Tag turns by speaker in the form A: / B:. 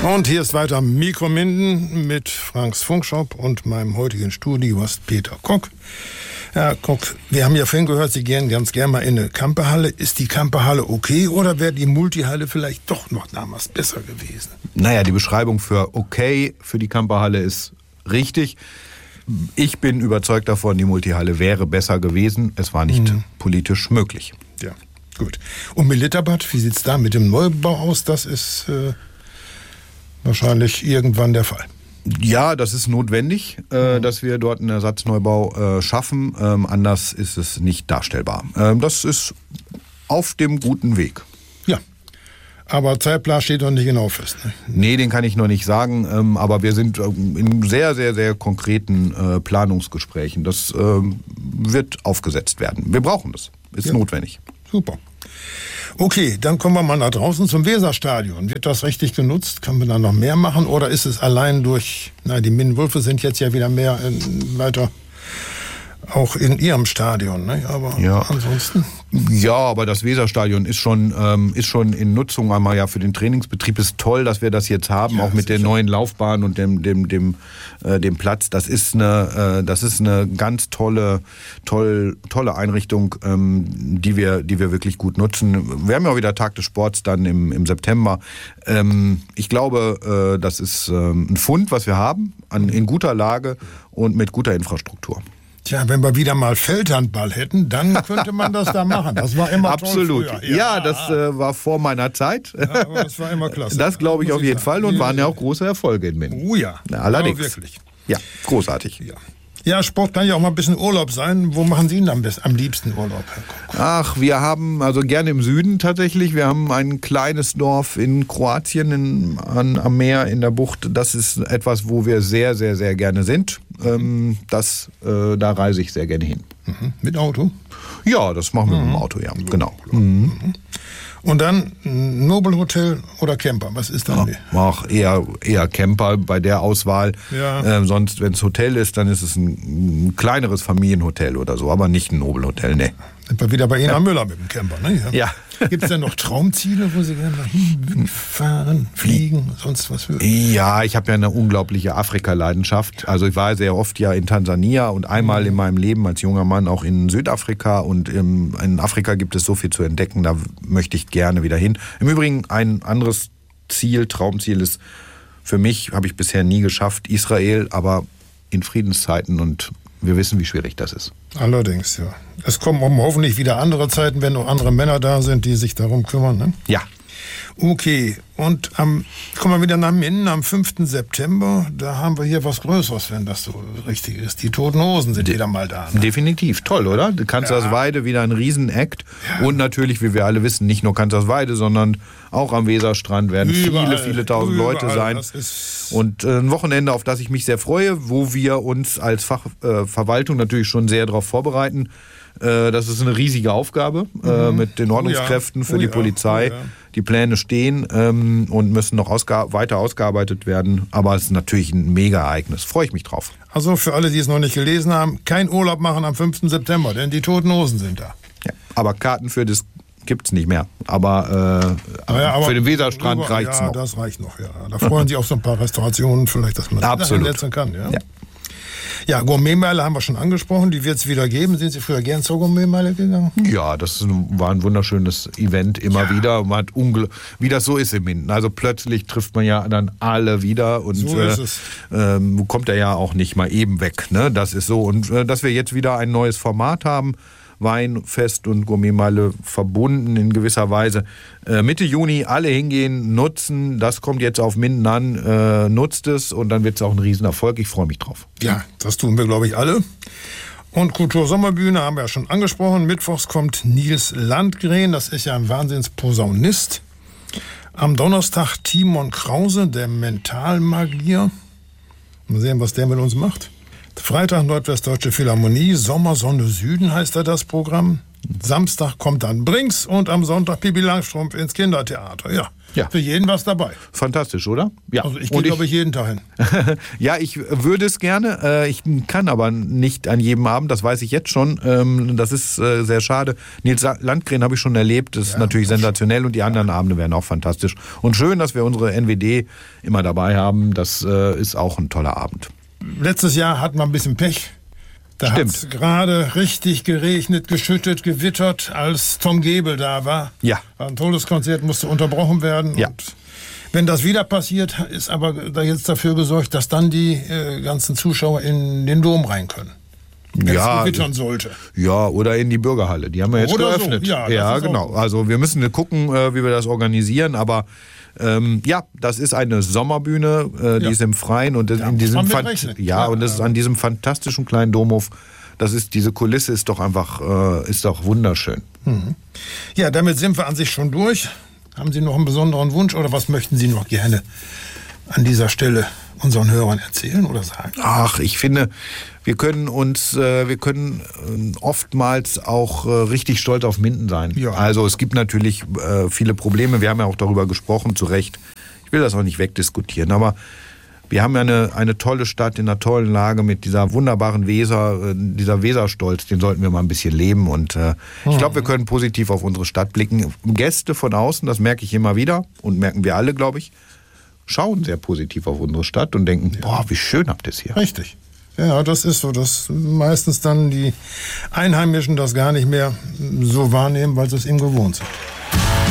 A: Und hier ist weiter Mikrominden mit Franks Funkshop und meinem heutigen Studiogast Peter Kock. Herr Kock, wir haben ja vorhin gehört, Sie gehen ganz gerne mal in eine Camperhalle. Ist die Camperhalle okay oder wäre die Multihalle vielleicht doch noch damals besser gewesen?
B: Naja, die Beschreibung für okay für die Camperhalle ist richtig. Ich bin überzeugt davon, die Multihalle wäre besser gewesen. Es war nicht politisch möglich.
A: Ja, gut. Und mit Litterbad, wie sieht es da mit dem Neubau aus? Das ist wahrscheinlich irgendwann der Fall.
B: Ja, das ist notwendig, dass wir dort einen Ersatzneubau schaffen. Anders ist es nicht darstellbar. Das ist auf dem guten Weg.
A: Ja, aber Zeitplan steht noch nicht genau fest. Ne?
B: Nee, den kann ich noch nicht sagen. Aber wir sind in sehr, sehr, sehr konkreten Planungsgesprächen. Das wird aufgesetzt werden. Wir brauchen das. Ist notwendig.
A: Super. Okay, dann kommen wir mal nach draußen zum Weserstadion. Wird das richtig genutzt? Können wir da noch mehr machen? Oder ist es allein durch, die Mindenwölfe sind jetzt ja wieder mehr weiter auch in ihrem Stadion, ne? Aber ansonsten?
B: Ja, aber das Weserstadion ist schon in Nutzung. Einmal ja für den Trainingsbetrieb ist toll, dass wir das jetzt haben, auch mit der neuen Laufbahn und dem Platz. Das ist eine ganz tolle Einrichtung, die wir wirklich gut nutzen. Wir haben ja auch wieder Tag des Sports dann im September. Ich glaube, das ist ein Fund, was wir haben, in guter Lage und mit guter Infrastruktur.
A: Tja, wenn wir wieder mal Feldhandball hätten, dann könnte man das da machen. Das war immer
B: absolut
A: toll
B: früher. Ja, das war vor meiner Zeit.
A: Ja, aber das war immer klasse.
B: Das glaube ich auf jeden Fall und waren ja auch große Erfolge in Minden.
A: Oh ja.
B: Allerdings.
A: Aber wirklich.
B: Ja, großartig.
A: Ja, Sport kann ja auch mal ein bisschen Urlaub sein. Wo machen Sie denn am liebsten Urlaub, Herr Kock?
B: Ach, wir haben, also gerne im Süden tatsächlich. Wir haben ein kleines Dorf in Kroatien am Meer in der Bucht. Das ist etwas, wo wir sehr, sehr, sehr gerne sind. Da reise ich sehr gerne hin.
A: Mit Auto?
B: Ja, das machen wir mit dem Auto, ja, genau.
A: Und dann Nobel Hotel oder Camper? Was ist dann?
B: Ach, eher Camper bei der Auswahl.
A: Ja.
B: Sonst, wenn es Hotel ist, dann ist es ein kleineres Familienhotel oder so, aber nicht ein Nobel Hotel, ne.
A: Sind wir wieder bei Ina Müller mit dem Camper, ne?
B: Ja.
A: Gibt es denn noch Traumziele, wo Sie gerne mal hinfahren, fliegen, sonst was?
B: Ja, ich habe ja eine unglaubliche Afrika-Leidenschaft. Also ich war sehr oft ja in Tansania und einmal in meinem Leben als junger Mann auch in Südafrika. Und in Afrika gibt es so viel zu entdecken, da möchte ich gerne wieder hin. Im Übrigen ein anderes Traumziel ist für mich, habe ich bisher nie geschafft, Israel, aber in Friedenszeiten und wir wissen, wie schwierig das ist.
A: Allerdings, ja. Es kommen hoffentlich wieder andere Zeiten, wenn noch andere Männer da sind, die sich darum kümmern, ne?
B: Ja.
A: Okay, und kommen wir wieder nach Minden am 5. September. Da haben wir hier was Größeres, wenn das so richtig ist. Die Toten Hosen sind wieder mal da. Ne?
B: Definitiv, toll, oder? Kanzlersweide, wieder ein Riesen-Act. Ja. Und natürlich, wie wir alle wissen, nicht nur Kanzlersweide, sondern auch am Weserstrand werden viele tausend Leute sein. Und ein Wochenende, auf das ich mich sehr freue, wo wir uns als Fachverwaltung natürlich schon sehr darauf vorbereiten. Das ist eine riesige Aufgabe mit den Ordnungskräften für die Polizei. Die Pläne stehen und müssen noch weiter ausgearbeitet werden. Aber es ist natürlich ein Mega-Ereignis. Freue ich mich drauf.
A: Also für alle, die es noch nicht gelesen haben, kein Urlaub machen am 5. September, denn die Toten Hosen sind da.
B: Ja, aber Karten für das gibt es nicht mehr. Aber für den Weserstrand reicht es noch.
A: Ja, das reicht noch, ja. Da freuen sich auch so ein paar Restaurationen vielleicht, dass man das einsetzen kann. Ja. Ja, Gourmetmeile haben wir schon angesprochen, die wird es wieder geben. Sind Sie früher gern zur Gourmetmeile gegangen?
B: Ja, das war ein wunderschönes Event immer wieder. Man hat wie das so ist in Minden. Also plötzlich trifft man ja dann alle wieder und
A: so ist es.
B: Kommt er ja auch nicht mal eben weg. Ne? Das ist so. Und dass wir jetzt wieder ein neues Format haben, Weinfest und Gourmetmeile verbunden in gewisser Weise. Mitte Juni alle hingehen, nutzen. Das kommt jetzt auf Minden an. Nutzt es und dann wird es auch ein Riesenerfolg. Ich freue mich drauf.
A: Ja, das tun wir, glaube ich, alle. Und Kultursommerbühne haben wir ja schon angesprochen. Mittwochs kommt Nils Landgren. Das ist ja ein Wahnsinnsposaunist. Am Donnerstag Timon Krause, der Mentalmagier. Mal sehen, was der mit uns macht. Freitag Nordwestdeutsche Philharmonie, Sommersonne Süden heißt das Programm. Samstag kommt dann Brinks und am Sonntag Pippi Langstrumpf ins Kindertheater. Ja, für jeden was dabei.
B: Fantastisch, oder?
A: Ja. Also ich gehe, glaube ich, jeden Tag hin.
B: Ja, ich würde es gerne. Ich kann aber nicht an jedem Abend, das weiß ich jetzt schon. Das ist sehr schade. Nils Landgren habe ich schon erlebt. Das ist natürlich sensationell und die anderen Abende wären auch fantastisch. Und schön, dass wir unsere NWD immer dabei haben. Das ist auch ein toller Abend.
A: Letztes Jahr hatten wir ein bisschen Pech. Da hat es gerade richtig geregnet, geschüttet, gewittert, als Tom Gebel da war.
B: Ja.
A: War ein tolles Konzert, musste unterbrochen werden.
B: Ja.
A: Und wenn das wieder passiert, ist aber da jetzt dafür gesorgt, dass dann die ganzen Zuschauer in den Dom rein können. Wenn es gewittern sollte.
B: Ja, oder in die Bürgerhalle. Die haben wir jetzt geöffnet.
A: So.
B: Ja, genau. Also wir müssen gucken, wie wir das organisieren, aber das ist eine Sommerbühne, die ist im Freien und in diesem und das ist an diesem fantastischen kleinen Domhof. Diese Kulisse ist doch einfach ist doch wunderschön.
A: Mhm. Ja, damit sind wir an sich schon durch. Haben Sie noch einen besonderen Wunsch oder was möchten Sie noch gerne an dieser Stelle unseren Hörern erzählen oder sagen?
B: Ach, ich finde, wir können oftmals auch richtig stolz auf Minden sein.
A: Ja.
B: Also es gibt natürlich viele Probleme. Wir haben ja auch darüber gesprochen, zu Recht. Ich will das auch nicht wegdiskutieren, aber wir haben ja eine tolle Stadt in einer tollen Lage mit dieser wunderbaren Weser, dieser Weserstolz, den sollten wir mal ein bisschen leben. Und ich glaube, wir können positiv auf unsere Stadt blicken. Gäste von außen, das merke ich immer wieder und merken wir alle, glaube ich, schauen sehr positiv auf unsere Stadt und denken, boah, wie schön habt ihr es hier.
A: Richtig. Ja, das ist so, dass meistens dann die Einheimischen das gar nicht mehr so wahrnehmen, weil sie es eben gewohnt sind.